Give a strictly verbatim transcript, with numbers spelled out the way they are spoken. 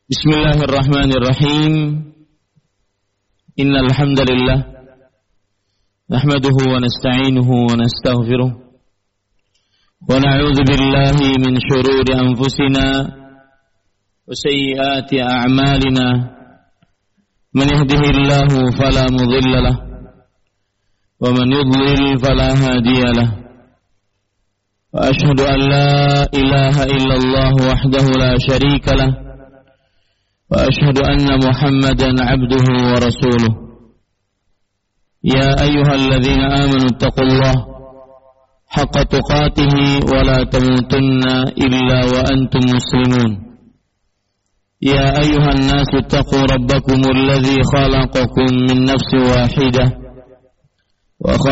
Bismillahirrahmanirrahim. Innal hamdalillah nahmaduhu wa nasta'inuhu wa nastaghfiruh wa na'udzu billahi min shururi anfusina wa sayyiati a'malina. Man yahdihillahu fala mudilla lahu wa man yudlil fala hadiya lahu. Wa ashhadu an la ilaha illallah wahdahu la sharika lahu وأشهد أن محمدا عبده ورسوله. يا أيها الذين آمنوا اتقوا الله حق تقاته ولا تموتن إلا وأنتم مسلمون. يا أيها الناس اتقوا ربكم الذي خلقكم من نفس واحدة